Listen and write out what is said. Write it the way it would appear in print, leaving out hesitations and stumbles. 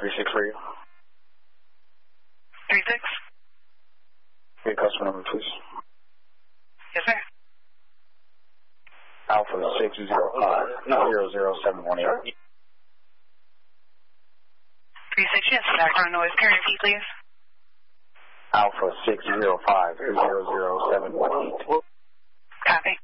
36 for you. 36? Your customer number, please. Yes, sir. Alpha 605-00718. 36, yes, background noise. Carrier key, please. Alpha 605-00718. Copy.